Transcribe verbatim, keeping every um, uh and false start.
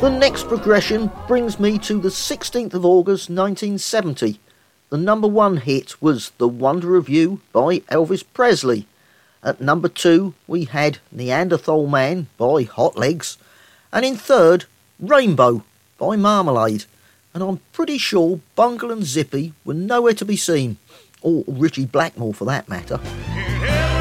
The next progression brings me to the sixteenth of August nineteen seventy. The number one hit was The Wonder of You by Elvis Presley. At number two we had Neanderthal Man by Hot Legs. And in third, Rainbow by Marmalade. And I'm pretty sure Bungle and Zippy were nowhere to be seen. Or Richie Blackmore for that matter.